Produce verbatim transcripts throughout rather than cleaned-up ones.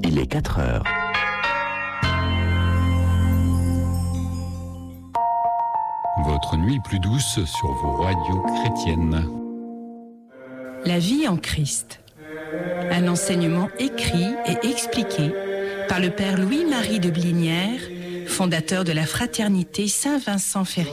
Il est quatre heures. Votre nuit plus douce sur vos radios chrétiennes. La vie en Christ. Un enseignement écrit et expliqué par le Père Louis-Marie de Blinière, fondateur de la Fraternité Saint-Vincent-Ferrier.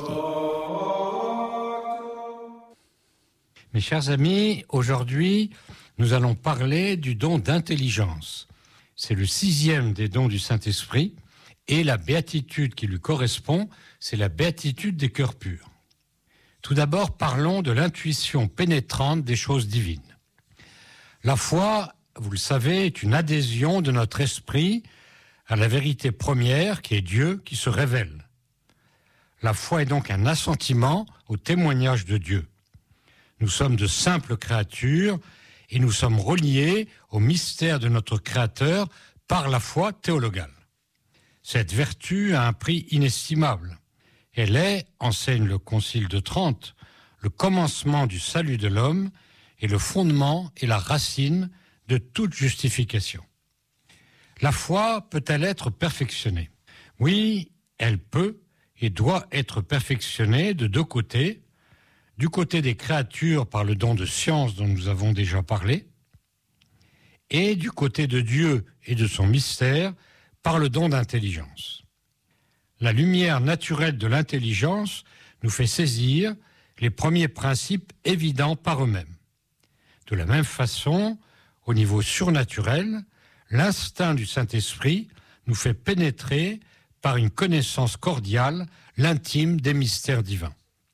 Mes chers amis, aujourd'hui, nous allons parler du don d'intelligence. C'est le sixième des dons du Saint-Esprit et la béatitude qui lui correspond, c'est la béatitude des cœurs purs. Tout d'abord, parlons de l'intuition pénétrante des choses divines. La foi, vous le savez, est une adhésion de notre esprit à la vérité première qui est Dieu qui se révèle. La foi est donc un assentiment au témoignage de Dieu. Nous sommes de simples créatures et nous sommes reliés au mystère de notre Créateur par la foi théologale. Cette vertu a un prix inestimable. Elle est, enseigne le Concile de Trente, le commencement du salut de l'homme et le fondement et la racine de toute justification. La foi peut-elle être perfectionnée ? Oui, elle peut et doit être perfectionnée de deux côtés. Du côté des créatures par le don de science dont nous avons déjà parlé, et du côté de Dieu et de son mystère par le don d'intelligence. La lumière naturelle de l'intelligence nous fait saisir les premiers principes évidents par eux-mêmes. De la même façon, au niveau surnaturel, l'instinct du Saint-Esprit nous fait pénétrer par une connaissance cordiale l'intime des mystères divins.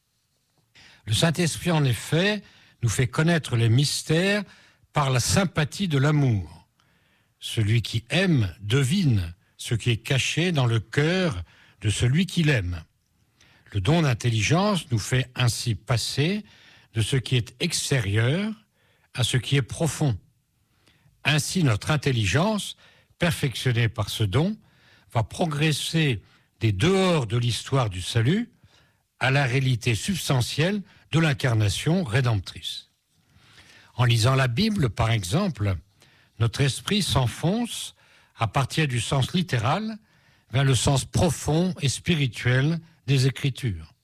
Le Saint-Esprit, en effet, nous fait connaître les mystères par la sympathie de l'amour. Celui qui aime devine ce qui est caché dans le cœur de celui qui l'aime. Le don d'intelligence nous fait ainsi passer de ce qui est extérieur à ce qui est profond. Ainsi, notre intelligence, perfectionnée par ce don, va progresser des dehors de l'histoire du salut à la réalité substantielle de l'incarnation rédemptrice. En lisant la Bible, par exemple, notre esprit s'enfonce, à partir du sens littéral, vers le sens profond et spirituel des Écritures.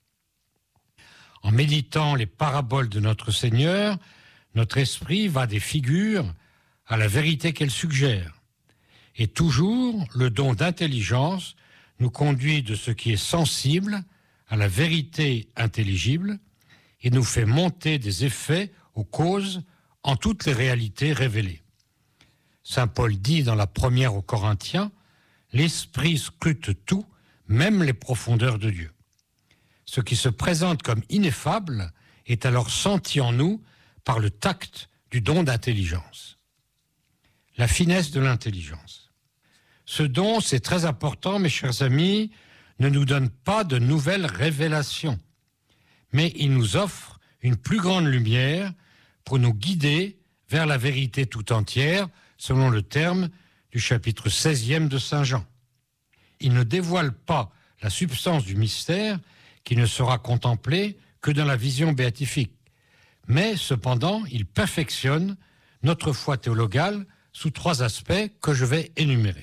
En méditant les paraboles de notre Seigneur, notre esprit va des figures à la vérité qu'elles suggèrent. Et toujours, le don d'intelligence nous conduit de ce qui est sensible à la vérité intelligible et nous fait monter des effets aux causes en toutes les réalités révélées. Saint Paul dit dans la première aux Corinthiens, « L'Esprit scrute tout, même les profondeurs de Dieu. » Ce qui se présente comme ineffable est alors senti en nous par le tact du don d'intelligence. La finesse de l'intelligence. Ce don, c'est très important, mes chers amis, ne nous donne pas de nouvelles révélations, mais il nous offre une plus grande lumière pour nous guider vers la vérité tout entière, selon le terme du chapitre seizième de Saint Jean. Il ne dévoile pas la substance du mystère qui ne sera contemplé que dans la vision béatifique, mais cependant, il perfectionne notre foi théologale sous trois aspects que je vais énumérer.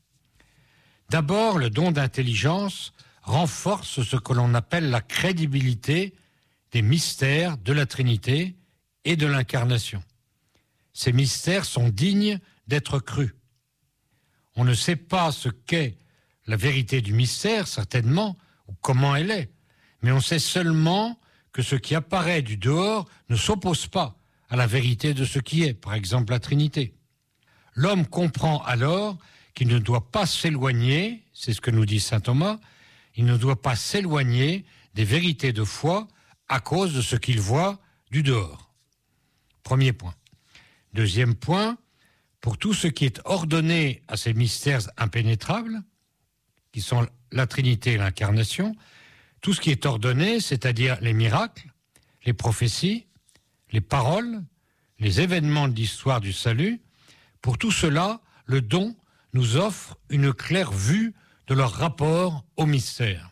D'abord, le don d'intelligence renforce ce que l'on appelle la crédibilité des mystères de la Trinité et de l'incarnation. Ces mystères sont dignes d'être crus. On ne sait pas ce qu'est la vérité du mystère, certainement, ou comment elle est, mais on sait seulement que ce qui apparaît du dehors ne s'oppose pas à la vérité de ce qui est, par exemple la Trinité. L'homme comprend alors qu'il ne doit pas s'éloigner, c'est ce que nous dit saint Thomas, il ne doit pas s'éloigner des vérités de foi à cause de ce qu'il voit du dehors. Premier point. Deuxième point, pour tout ce qui est ordonné à ces mystères impénétrables, qui sont la Trinité et l'incarnation, tout ce qui est ordonné, c'est-à-dire les miracles, les prophéties, les paroles, les événements de l'histoire du salut, pour tout cela, le don nous offre une claire vue de leur rapport au mystère.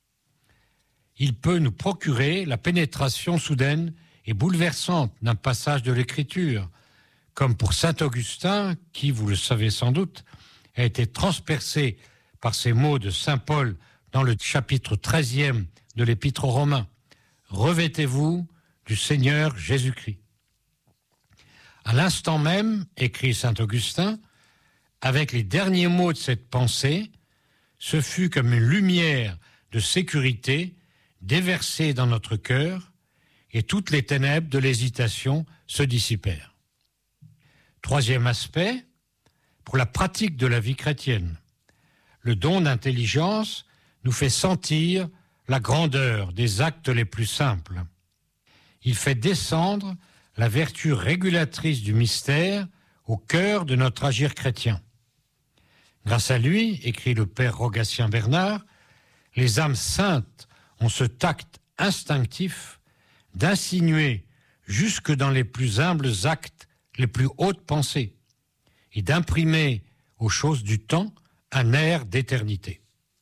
Il peut nous procurer la pénétration soudaine et bouleversante d'un passage de l'Écriture, comme pour saint Augustin, qui, vous le savez sans doute, a été transpercé par ces mots de saint Paul dans le chapitre treizième de l'Épître aux Romains. « Revêtez-vous du Seigneur Jésus-Christ ». À l'instant même, écrit saint Augustin, avec les derniers mots de cette pensée, ce fut comme une lumière de sécurité déversée dans notre cœur et toutes les ténèbres de l'hésitation se dissipèrent. Troisième aspect, pour la pratique de la vie chrétienne, le don d'intelligence nous fait sentir la grandeur des actes les plus simples. Il fait descendre la vertu régulatrice du mystère au cœur de notre agir chrétien. Grâce à lui, écrit le père Rogatien Bernard, les âmes saintes ont ce tact instinctif d'insinuer jusque dans les plus humbles actes les plus hautes pensées et d'imprimer aux choses du temps un air d'éternité.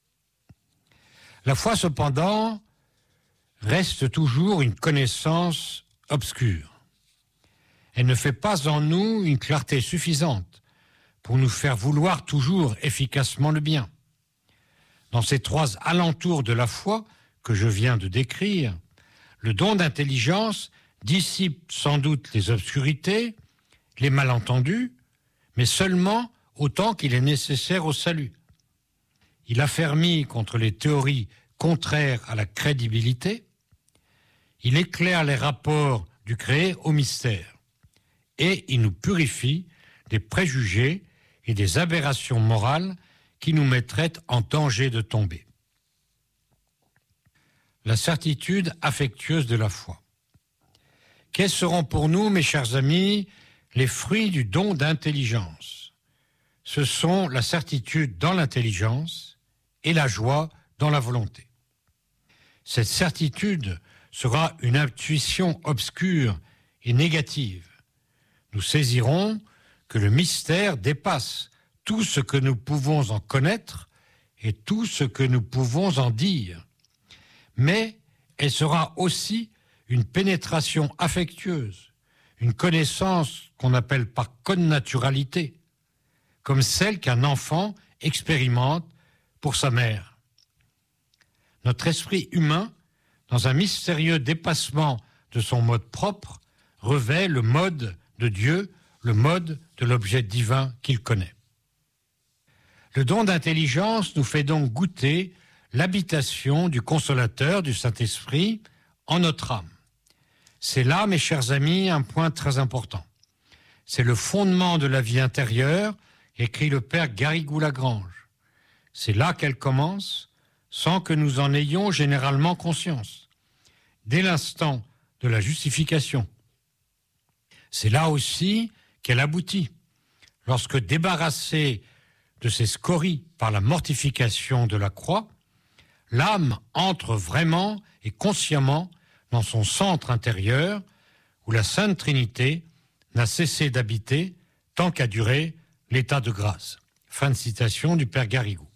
La foi, cependant, reste toujours une connaissance obscure. Elle ne fait pas en nous une clarté suffisante pour nous faire vouloir toujours efficacement le bien. Dans ces trois alentours de la foi que je viens de décrire, le don d'intelligence dissipe sans doute les obscurités, les malentendus, mais seulement autant qu'il est nécessaire au salut. Il affermit contre les théories contraires à la crédibilité, il éclaire les rapports du créé au mystère, et il nous purifie des préjugés et des aberrations morales qui nous mettraient en danger de tomber. La certitude affectueuse de la foi. Quels seront pour nous, mes chers amis, les fruits du don d'intelligence? Ce sont la certitude dans l'intelligence et la joie dans la volonté. Cette certitude sera une intuition obscure et négative. Nous saisirons que le mystère dépasse tout ce que nous pouvons en connaître et tout ce que nous pouvons en dire. Mais elle sera aussi une pénétration affectueuse, une connaissance qu'on appelle par connaturalité, comme celle qu'un enfant expérimente pour sa mère. Notre esprit humain, dans un mystérieux dépassement de son mode propre, revêt le mode de Dieu, le mode de l'objet divin qu'il connaît. Le don d'intelligence nous fait donc goûter l'habitation du Consolateur, du Saint-Esprit, en notre âme. C'est là, mes chers amis, un point très important. C'est le fondement de la vie intérieure, écrit le père Garrigou-Lagrange. C'est là qu'elle commence, sans que nous en ayons généralement conscience, dès l'instant de la justification. C'est là aussi qu'elle aboutit, lorsque débarrassée de ses scories par la mortification de la croix, l'âme entre vraiment et consciemment dans son centre intérieur, où la Sainte Trinité n'a cessé d'habiter tant qu'a duré l'état de grâce. Fin de citation du père Garrigou.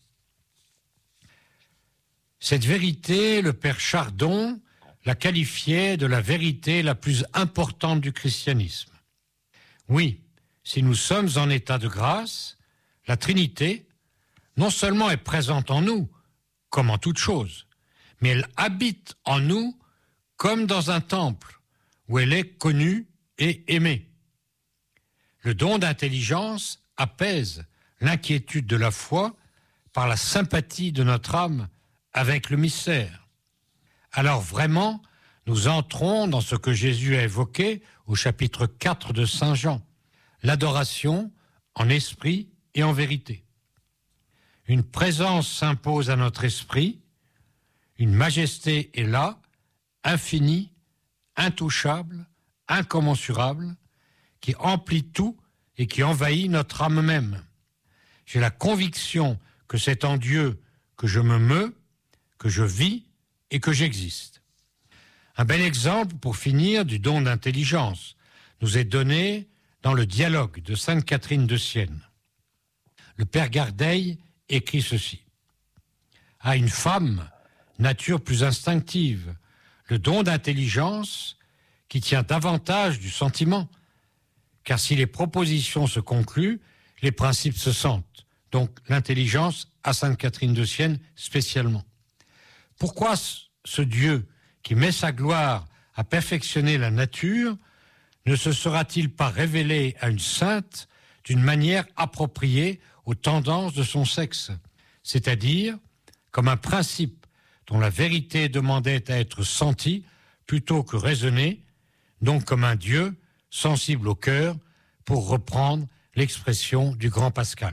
Cette vérité, le père Chardon la qualifiait de la vérité la plus importante du christianisme. Oui, si nous sommes en état de grâce, la Trinité, non seulement est présente en nous, comme en toute chose, mais elle habite en nous comme dans un temple, où elle est connue et aimée. Le don d'intelligence apaise l'inquiétude de la foi par la sympathie de notre âme avec le mystère. Alors vraiment, nous entrons dans ce que Jésus a évoqué au chapitre quatre de Saint Jean, l'adoration en esprit et en vérité. Une présence s'impose à notre esprit, une majesté est là, infinie, intouchable, incommensurable, qui emplit tout et qui envahit notre âme même. J'ai la conviction que c'est en Dieu que je me meus, que je vis et que j'existe. Un bel exemple, pour finir, du don d'intelligence nous est donné dans le dialogue de Sainte Catherine de Sienne. Le père Gardeil écrit ceci. À une femme, nature plus instinctive, le don d'intelligence, qui tient davantage du sentiment, car si les propositions se concluent, les principes se sentent. Donc l'intelligence à Sainte Catherine de Sienne spécialement. Pourquoi ce Dieu qui met sa gloire à perfectionner la nature ne se sera-t-il pas révélé à une sainte d'une manière appropriée aux tendances de son sexe, c'est-à-dire comme un principe dont la vérité demandait à être sentie plutôt que raisonnée, donc comme un Dieu sensible au cœur, pour reprendre l'expression du grand Pascal.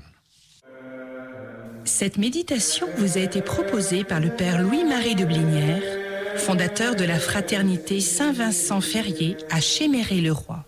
Cette méditation vous a été proposée par le Père Louis-Marie de Blinière, fondateur de la Fraternité Saint-Vincent-Ferrier à Chéméré-le-Roi.